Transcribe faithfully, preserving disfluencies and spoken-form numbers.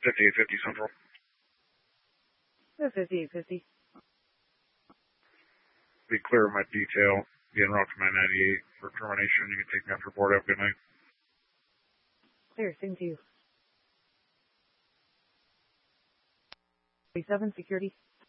fifty-eight fifty Central. fifty-eight fifty. Be clear of my detail. Be en route to nine ninety-eight for termination. You can take me after board. Have a good night. Clear, same to you. thirty-seven Security.